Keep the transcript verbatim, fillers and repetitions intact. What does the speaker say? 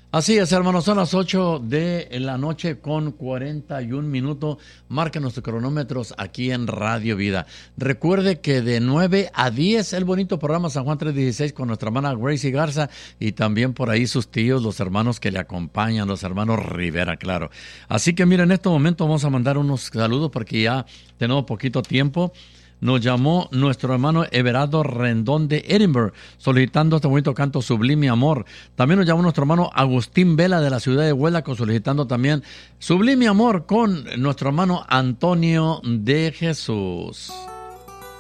Así es, hermanos, son las ocho de la noche con cuarenta y un minutos. Marquen nuestros cronómetros aquí en Radio Vida. Recuerde que de nueve a diez el bonito programa San Juan trescientos dieciséis con nuestra hermana Gracie Garza y también por ahí sus tíos, los hermanos que le acompañan, los hermanos Rivera, claro. Así que miren, en este momento vamos a mandar unos saludos porque ya tenemos poquito tiempo. Nos llamó nuestro hermano Everardo Rendón de Edinburgh, solicitando este bonito canto Sublime Amor. También nos llamó nuestro hermano Agustín Vela de la ciudad de Huelaco, solicitando también Sublime Amor con nuestro hermano Antonio de Jesús.